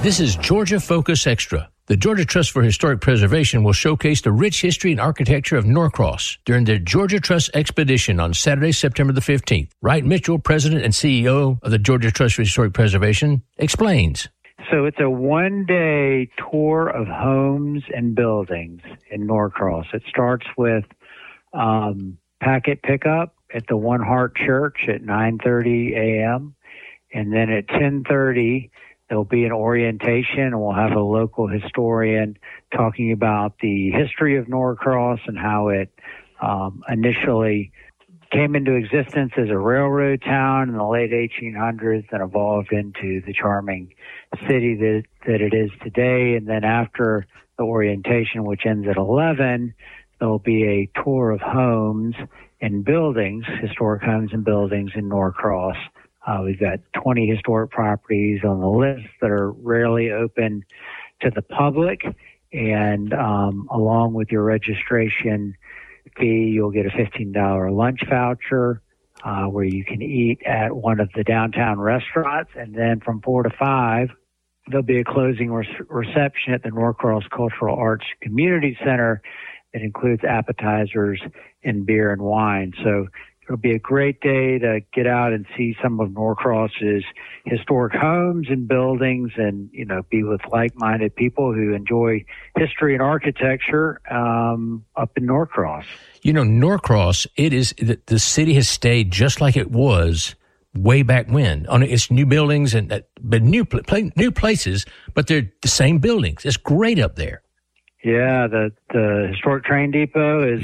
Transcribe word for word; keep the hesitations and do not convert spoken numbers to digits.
This is Georgia Focus Extra. The Georgia Trust for Historic Preservation will showcase the rich history and architecture of Norcross during the Georgia Trust Expedition on Saturday, September the fifteenth. Wright Mitchell, President and C E O of the Georgia Trust for Historic Preservation, explains. So it's a one-day tour of homes and buildings in Norcross. It starts with um, packet pickup at the One Heart Church at nine thirty a.m. And then at ten thirty, there'll be an orientation, and we'll have a local historian talking about the history of Norcross and how it um, initially came into existence as a railroad town in the late eighteen hundreds and evolved into the charming city that, that it is today. And then after the orientation, which ends at eleven, there'll be a tour of homes and buildings, historic homes and buildings in Norcross. Uh, we've got twenty historic properties on the list that are rarely open to the public. And um, along with your registration fee, you'll get a fifteen dollars lunch voucher uh, where you can eat at one of the downtown restaurants. And then from four to five, there'll be a closing re- reception at the Norcross Cultural Arts Community Center that includes appetizers and beer and wine. So it'll be a great day to get out and see some of Norcross's historic homes and buildings and, you know, be with like-minded people who enjoy history and architecture um, up in Norcross. You know, Norcross, it is, the, the city has stayed just like it was way back when. On its new buildings and uh, but new pl- new places, but they're the same buildings. It's great up there. Yeah, the, the historic train depot is